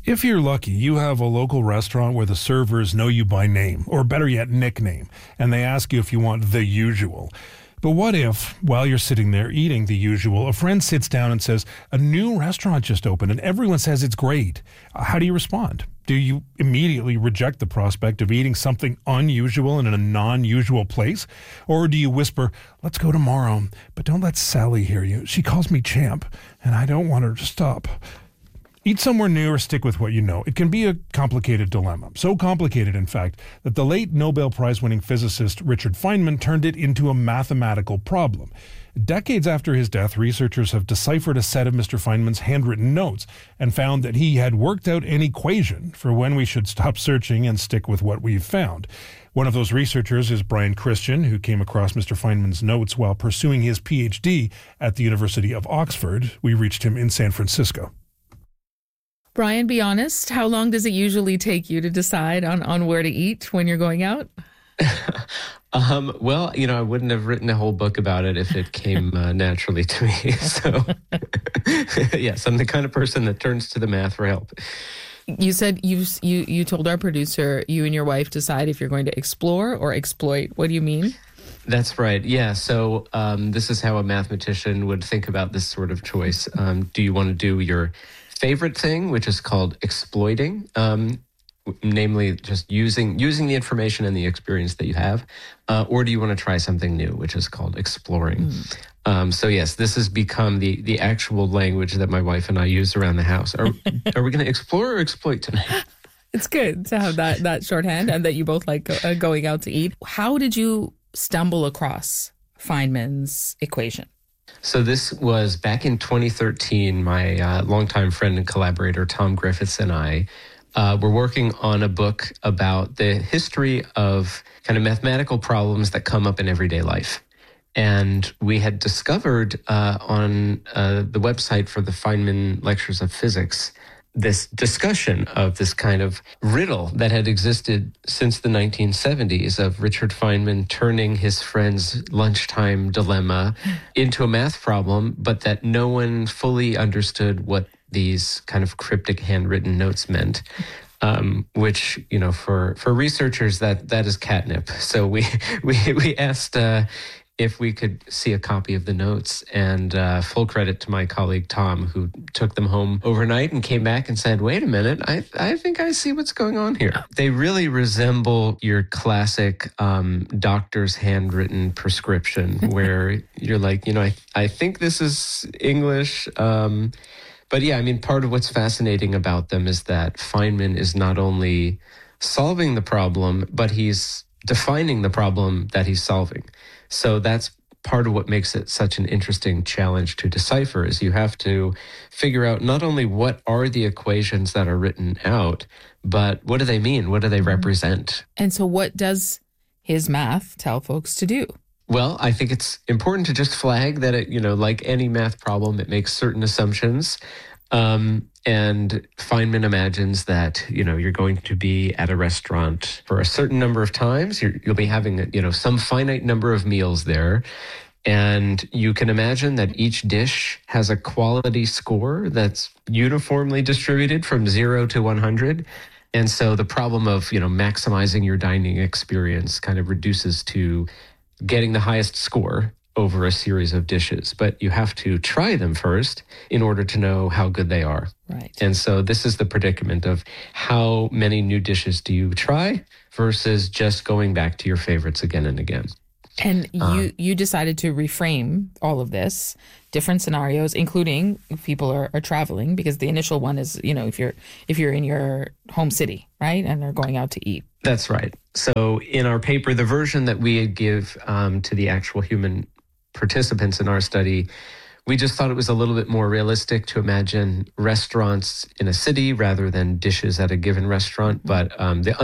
If you're lucky, you have a local restaurant where the servers know you by name, or better yet, nickname, and they ask you if you want the usual. But what if, while you're sitting there eating the usual, a friend sits down and says, a new restaurant just opened and everyone says it's great? How do you respond? Do you immediately reject the prospect of eating something unusual in a non-usual place? Or do you whisper, let's go tomorrow, but don't let Sally hear you. She calls me champ, and I don't want her to stop. Eat somewhere new or stick with what you know. It can be a complicated dilemma. So complicated, in fact, that the late Nobel Prize-winning physicist Richard Feynman turned it into a mathematical problem. Decades after his death, researchers have deciphered a set of Mr. Feynman's handwritten notes and found that he had worked out an equation for when we should stop searching and stick with what we've found. One of those researchers is Brian Christian, who came across Mr. Feynman's notes while pursuing his PhD at the University of Oxford. We reached him in San Francisco. Brian, be honest, how long does it usually take you to decide on where to eat when you're going out? Well, I wouldn't have written a whole book about it if it came naturally to me. So, yes, I'm the kind of person that turns to the math for help. You said you told our producer you and your wife decide if you're going to explore or exploit. What do you mean? That's right. Yeah. So this is how a mathematician would think about this sort of choice. Do you want to do your favorite thing, which is called exploiting, namely just using the information and the experience that you have, or do you want to try something new, which is called exploring? So yes, this has become the actual language that my wife and I use around the house. Are we going to explore or exploit tonight? It's good to have that shorthand and that you both like going out to eat. How did you stumble across Feynman's equation? So this was back in 2013. My longtime friend and collaborator, Tom Griffiths, and I were working on a book about the history of kind of mathematical problems that come up in everyday life. And we had discovered on the website for the Feynman Lectures of Physics this discussion of this kind of riddle that had existed since the 1970s of Richard Feynman turning his friend's lunchtime dilemma into a math problem, but that no one fully understood what these kind of cryptic handwritten notes meant. Which, for researchers, that is catnip. So we asked if we could see a copy of the notes, and full credit to my colleague Tom, who took them home overnight and came back and said, wait a minute, I think I see what's going on here. They really resemble your classic doctor's handwritten prescription where you're like, I think this is English. But yeah, part of what's fascinating about them is that Feynman is not only solving the problem, but he's defining the problem that he's solving. So that's part of what makes it such an interesting challenge to decipher is you have to figure out not only what are the equations that are written out, but what do they mean? What do they represent? And so what does his math tell folks to do? Well, I think it's important to just flag that it, like any math problem, it makes certain assumptions. And Feynman imagines that, you're going to be at a restaurant for a certain number of times. You'll be having, some finite number of meals there. And you can imagine that each dish has a quality score that's uniformly distributed from 0 to 100. And so the problem of, maximizing your dining experience kind of reduces to getting the highest score over a series of dishes, but you have to try them first in order to know how good they are. Right. And so this is the predicament of how many new dishes do you try versus just going back to your favorites again and again. And you decided to reframe all of this, different scenarios, including if people are traveling, because the initial one is, if you're in your home city, right, and they're going out to eat. That's right. So in our paper, the version that we give to the actual human participants in our study, we just thought it was a little bit more realistic to imagine restaurants in a city rather than dishes at a given restaurant. But the